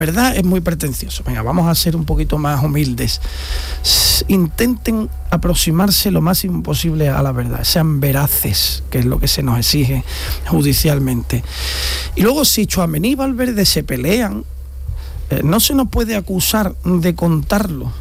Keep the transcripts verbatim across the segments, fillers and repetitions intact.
verdad es muy pretencioso. Venga, vamos a ser un poquito más humildes. Intenten aproximarse lo máximo posible a la verdad, sean veraces, que es lo que se nos exige judicialmente. Y luego, si Tchouaméni y Valverde se pelean, eh, no se nos puede acusar de contarlo,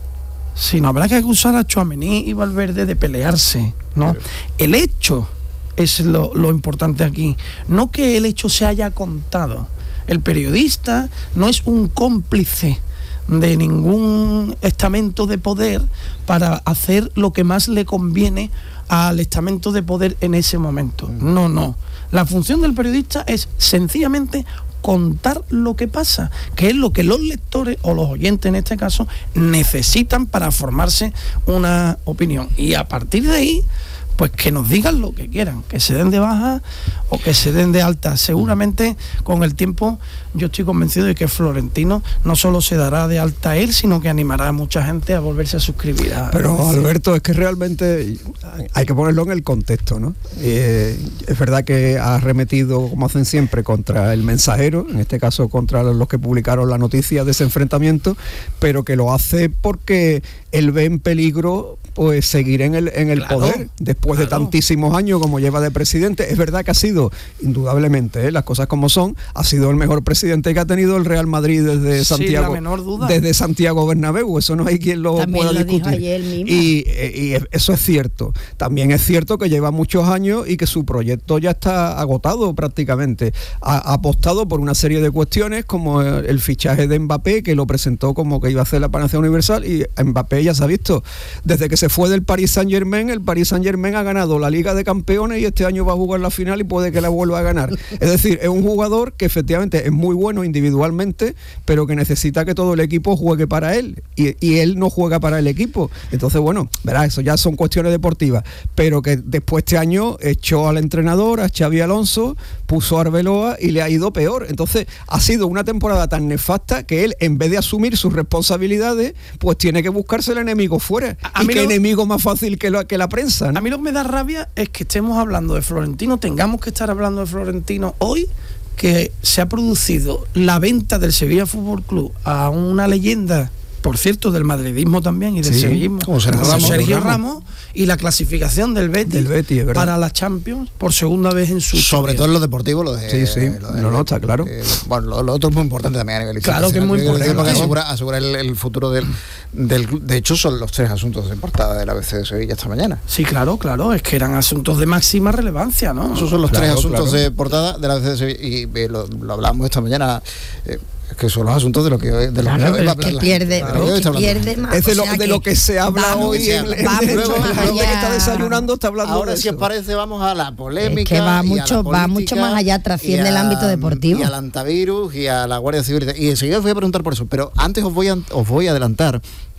sino habrá que acusar a Tchouaméni y Valverde de pelearse, ¿no? Claro. El hecho es lo, lo importante aquí, no que el hecho se haya contado. El periodista no es un cómplice de ningún estamento de poder para hacer lo que más le conviene al estamento de poder en ese momento. No, no. La función del periodista es sencillamente contar lo que pasa, que es lo que los lectores o los oyentes en este caso necesitan para formarse una opinión. Y a partir de ahí, pues que nos digan lo que quieran, que se den de baja o que se den de alta. Seguramente con el tiempo yo estoy convencido de que Florentino no solo se dará de alta él, sino que animará a mucha gente a volverse a suscribir a... Pero Alberto, es que realmente hay que ponerlo en el contexto, ¿no? Eh, es verdad que ha arremetido, como hacen siempre, contra el Mensajero, en este caso contra los que publicaron la noticia de ese enfrentamiento, pero que lo hace porque él ve en peligro pues seguir en el, en el claro, poder después claro. de tantísimos años como lleva de presidente. Es verdad que ha sido, indudablemente, ¿eh? las cosas como son, ha sido el mejor presidente que ha tenido el Real Madrid desde sí, Santiago, la menor duda. desde Santiago Bernabéu, eso no hay quien lo También pueda lo discutir. dijo ayer mismo. Y, y eso es cierto. También es cierto que lleva muchos años y que su proyecto ya está agotado prácticamente. Ha, ha apostado por una serie de cuestiones como el, el fichaje de Mbappé, que lo presentó como que iba a hacer la panacea universal, y Mbappé ya se ha visto, desde que se fue del Paris Saint-Germain, el Paris Saint-Germain ha ganado la Liga de Campeones y este año va a jugar la final y puede que la vuelva a ganar. Es decir, es un jugador que efectivamente es muy bueno individualmente, pero que necesita que todo el equipo juegue para él, y, y él no juega para el equipo. Entonces, bueno, verás, eso ya son cuestiones deportivas, pero que después este año echó al entrenador, a Xavi Alonso, puso a Arbeloa y le ha ido peor. Entonces, ha sido una temporada tan nefasta que él, en vez de asumir sus responsabilidades, pues tiene que buscarse el enemigo fuera. A, a y qué lo... enemigo más fácil que, lo, que la prensa, ¿no? A mí lo que me da rabia es que estemos hablando de Florentino, tengamos que estar hablando de Florentino hoy, que se ha producido la venta del Sevilla Fútbol Club a una leyenda, por cierto, del madridismo también y del sí, sevillismo, como Sergio Ramos, Sergio Ramos, y la clasificación del Betis, del Betis para la Champions por segunda vez en su sobre historia. Todo en lo deportivo, lo de sí, sí, lo de, no, no, está claro. Eh, bueno, lo, lo otro es muy importante también a nivel claro que es muy importante porque asegura, asegura el, el futuro del, del de hecho son los tres asuntos de portada del A B C de Sevilla esta mañana. Sí, claro, claro, es que eran asuntos de máxima relevancia, ¿no? Esos son los claro, tres asuntos claro. de portada del A B C de Sevilla y eh, lo, lo hablamos esta mañana. Eh, Es que son los asuntos de lo que de lo claro, que hoy va a hablar. Que pierde, claro, que pierde más. Es de lo, o sea de que, lo que se habla hoy. Mucho, en, en, va en, mucho en, más en, allá. que está desayunando está hablando. Ahora, de si eso. os parece, vamos a la polémica. Es que va mucho, va mucho más allá, trasciende el ámbito deportivo. Y al antivirus y a la Guardia Civil. Y enseguida os voy a preguntar por eso. Pero antes os voy a, os voy a adelantar.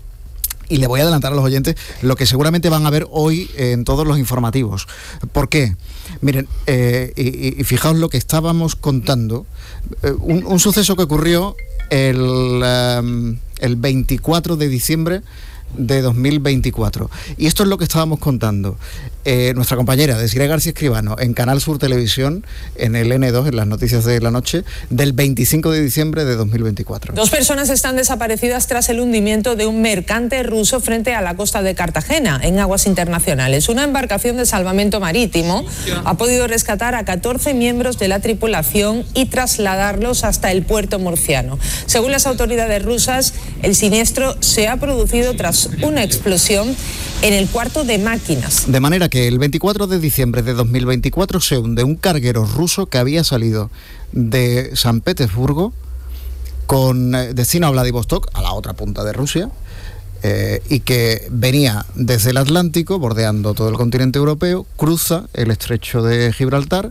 Y le voy a adelantar a los oyentes lo que seguramente van a ver hoy en todos los informativos. ¿Por qué? Miren, eh, y, y fijaos lo que estábamos contando. Eh, un, un suceso que ocurrió el, um, el veinticuatro de diciembre de dos mil veinticuatro. Y esto es lo que estábamos contando. Eh, nuestra compañera Desiree García Escribano en Canal Sur Televisión, en el N dos, en las noticias de la noche, del veinticinco de diciembre de dos mil veinticuatro. Dos personas están desaparecidas tras el hundimiento de un mercante ruso frente a la costa de Cartagena, en aguas internacionales. Una embarcación de salvamento marítimo ha podido rescatar a catorce miembros de la tripulación y trasladarlos hasta el puerto murciano. Según las autoridades rusas, el siniestro se ha producido tras una explosión en el cuarto de máquinas. De manera que el veinticuatro de diciembre de dos mil veinticuatro se hunde un carguero ruso que había salido de San Petersburgo con destino a Vladivostok, a la otra punta de Rusia, eh, y que venía desde el Atlántico, bordeando todo el continente europeo, cruza el estrecho de Gibraltar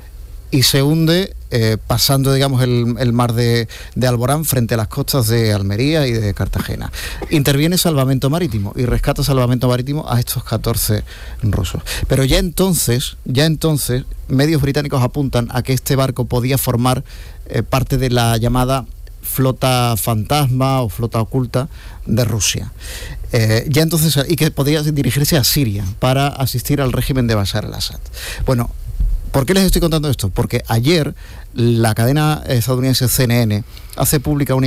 y se hunde eh, pasando, digamos, el, el mar de, de Alborán frente a las costas de Almería y de Cartagena. Interviene Salvamento Marítimo y rescata Salvamento Marítimo a estos catorce rusos. Pero ya entonces, ya entonces, medios británicos apuntan a que este barco podía formar eh, parte de la llamada flota fantasma o flota oculta de Rusia. Eh, ya entonces, y que podía dirigirse a Siria para asistir al régimen de Bashar al-Assad. Bueno, ¿por qué les estoy contando esto? Porque ayer la cadena estadounidense C N N hace pública una